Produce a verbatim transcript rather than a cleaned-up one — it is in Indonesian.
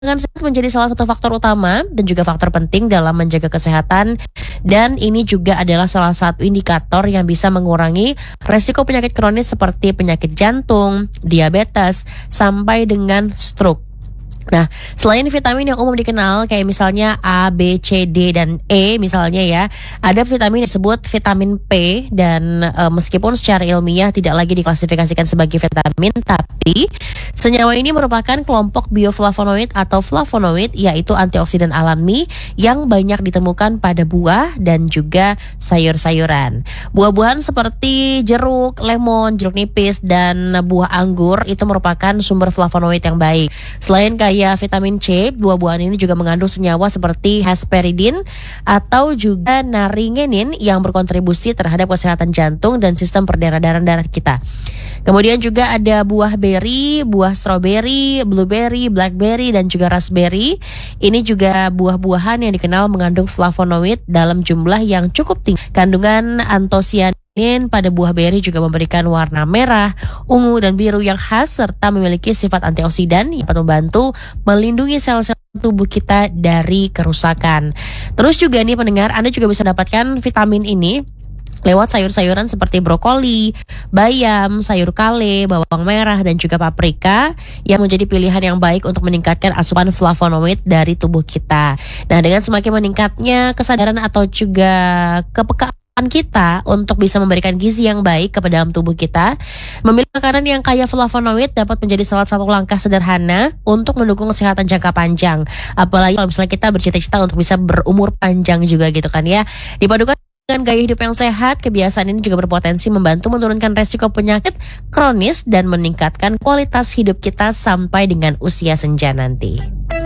Dengan sehat menjadi salah satu faktor utama dan juga faktor penting dalam menjaga kesehatan, dan ini juga adalah salah satu indikator yang bisa mengurangi resiko penyakit kronis seperti penyakit jantung, diabetes, sampai dengan stroke. Nah, selain vitamin yang umum dikenal kayak misalnya A, B, C, D, dan E misalnya ya, ada vitamin yang disebut vitamin P dan e, meskipun secara ilmiah tidak lagi diklasifikasikan sebagai vitamin, tapi senyawa ini merupakan kelompok bioflavonoid atau flavonoid, yaitu antioksidan alami yang banyak ditemukan pada buah dan juga sayur-sayuran. Buah-buahan seperti jeruk, lemon, jeruk nipis, dan buah anggur itu merupakan sumber flavonoid yang baik. Selain kayak vitamin C, buah-buahan ini juga mengandung senyawa seperti hesperidin atau juga naringenin yang berkontribusi terhadap kesehatan jantung dan sistem peredaran darah kita. Kemudian juga ada buah beri, buah stroberi, blueberry, blackberry, dan juga raspberry. Ini juga buah-buahan yang dikenal mengandung flavonoid dalam jumlah yang cukup tinggi. Kandungan antosianin pada buah beri juga memberikan warna merah, ungu, dan biru yang khas serta memiliki sifat antioksidan yang dapat membantu melindungi sel-sel tubuh kita dari kerusakan. Terus juga nih pendengar, Anda juga bisa dapatkan vitamin ini lewat sayur-sayuran seperti brokoli, bayam, sayur kale, bawang merah, dan juga paprika yang menjadi pilihan yang baik untuk meningkatkan asupan flavonoid dari tubuh kita. Nah, dengan semakin meningkatnya kesadaran atau juga kepekaan kita untuk bisa memberikan gizi yang baik kepada dalam tubuh kita, memilih makanan yang kaya flavonoid dapat menjadi salah satu langkah sederhana untuk mendukung kesehatan jangka panjang. Apalagi kalau misalnya kita bercita-cita untuk bisa berumur panjang juga gitu kan ya. Dipadukan dengan gaya hidup yang sehat, kebiasaan ini juga berpotensi membantu menurunkan resiko penyakit kronis dan meningkatkan kualitas hidup kita sampai dengan usia senja nanti.